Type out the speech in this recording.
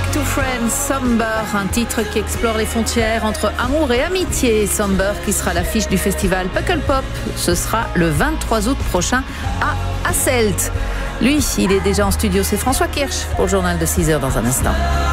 to Friends, Somber, un titre qui explore les frontières entre amour et amitié. Somber qui sera à l'affiche du festival Pukkelpop. Ce sera le 23 août prochain à Hasselt. Lui, il est déjà en studio, c'est François Kirsch pour le journal de 6h dans un instant.